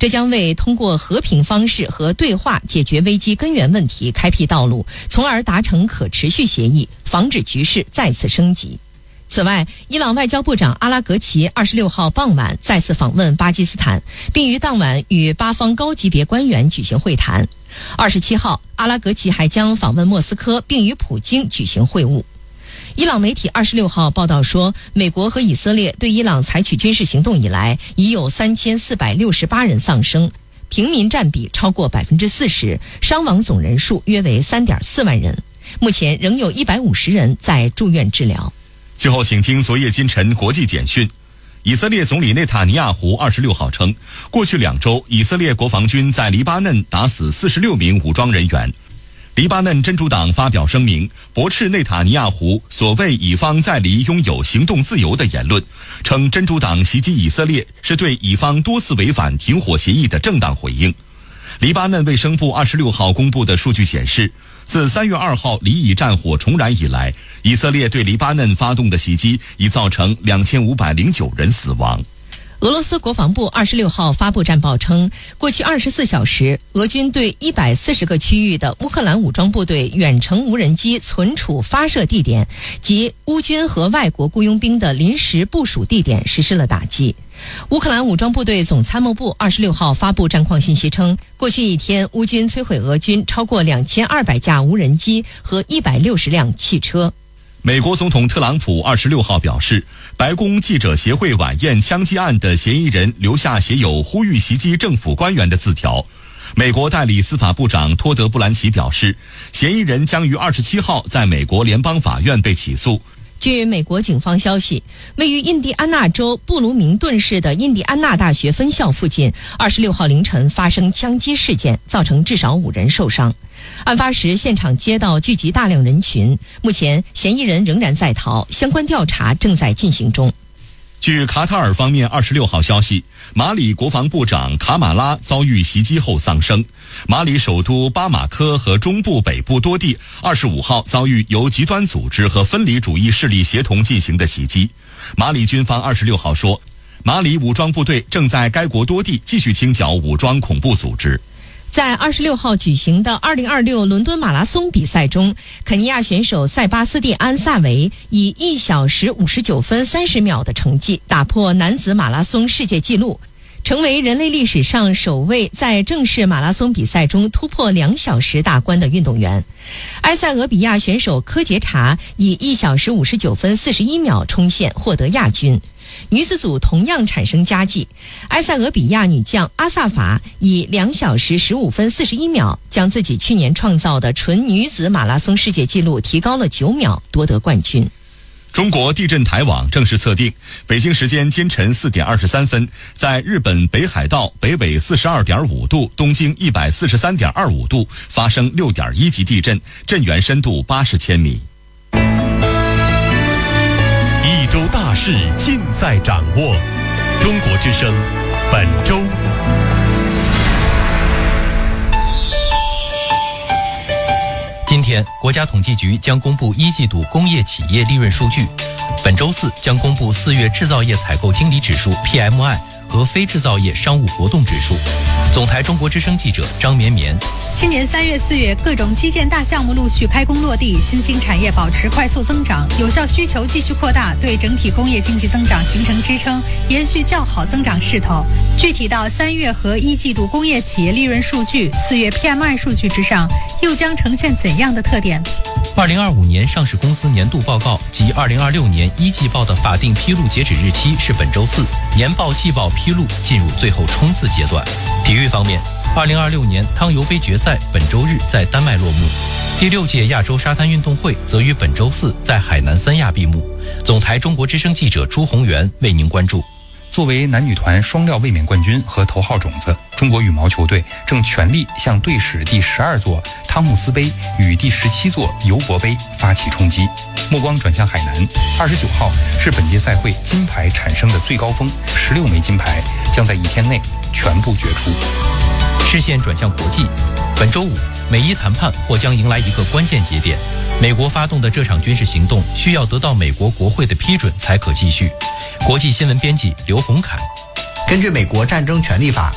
这将为通过和平方式和对话解决危机根源问题开辟道路，从而达成可持续协议，防止局势再次升级。此外，伊朗外交部长阿拉格齐26号傍晚再次访问巴基斯坦，并于当晚与巴方高级别官员举行会谈。27号，阿拉格齐还将访问莫斯科，并与普京举行会晤。伊朗媒体26号报道说，美国和以色列对伊朗采取军事行动以来，已有3468人丧生，平民占比超过40%，伤亡总人数约为3.4万人。目前仍有150人在住院治疗。 最后，请听昨夜今晨国际简讯。以色列总理内塔尼亚胡26号称，过去2周，以色列国防军在黎巴嫩打死46名武装人员。黎巴嫩真主党发表声明，驳斥内塔尼亚胡所谓以方在黎拥有行动自由的言论，称真主党袭击以色列是对以方多次违反停火协议的正当回应。黎巴嫩卫生部26号公布的数据显示，自3月2号黎以战火重燃以来，以色列对黎巴嫩发动的袭击已造成2509人死亡。 俄罗斯国防部26号发布战报称，过去24小时，俄军对140个区域的乌克兰武装部队远程无人机存储发射地点及乌军和外国雇佣兵的临时部署地点实施了打击。乌克兰武装部队总参谋部26号发布战况信息称，过去一天，乌军摧毁俄军超过2200架无人机和160辆汽车。 美国总统特朗普26号表示，白宫记者协会晚宴枪击案的嫌疑人留下写有呼吁袭击政府官员的字条。美国代理司法部长托德·布兰奇表示，嫌疑人将于27号在美国联邦法院被起诉。 据美国警方消息，位于印第安纳州布卢明顿市的印第安纳大学分校附近26号凌晨发生枪击事件，造成至少5人受伤。案发时，现场街道聚集大量人群，目前嫌疑人仍然在逃，相关调查正在进行中。 据卡塔尔方面26号消息，马里国防部长卡马拉遭遇袭击后丧生。马里首都巴马科和中部北部多地25号遭遇由极端组织和分离主义势力协同进行的袭击。马里军方26号说，马里武装部队正在该国多地继续清剿武装恐怖组织。 在26号举行的2026伦敦马拉松比赛中，肯尼亚选手塞巴斯蒂安·萨维以1小时59分30秒的成绩打破男子马拉松世界纪录，成为人类历史上首位在正式马拉松比赛中突破2小时大关的运动员。埃塞俄比亚选手科杰查以1小时59分41秒冲线，获得亚军。女子组同样产生佳绩，埃塞俄比亚女将阿萨法以2小时15分41秒将自己去年创造的纯女子马拉松世界纪录提高了9秒，夺得冠军。 中国地震台网正式测定，北京时间今晨4点23分，在日本北海道北纬42.5度、东经143.25度发生6.1级地震，震源深度80千米。 一周大事尽在掌握，中国之声本周。 今天，国家统计局将公布1季度工业企业利润数据。本周四将公布4月制造业采购经理指数 PMI 和非制造业商务活动指数。总台中国之声记者张绵绵。 今年3月、4月，各种基建大项目陆续开工落地，新兴产业保持快速增长，有效需求继续扩大，对整体工业经济增长形成支撑，延续较好增长势头。具体到3月和1季度工业企业利润数据、4月 PMI 数据之上，又将呈现怎样的特点 ？2025年上市公司年度报告及2026年1季报的法定披露截止日期是本周四，年报季报披露进入最后冲刺阶段。体育方面，2026年汤尤杯决赛本周日在丹麦落幕，第6届亚洲沙滩运动会则于本周四在海南三亚闭幕。总台中国之声记者朱宏元为您关注。 作为男女团双料卫冕冠军和头号种子，中国羽毛球队正全力向队史第12座汤姆斯杯与第17座尤伯杯发起冲击。目光转向海南，29号是本届赛会金牌产生的最高峰，16枚金牌将在1天内全部决出。 视线转向国际，本周五，美伊谈判或将迎来一个关键节点。美国发动的这场军事行动需要得到美国国会的批准才可继续。国际新闻编辑刘洪凯。 根据美国战争权利法，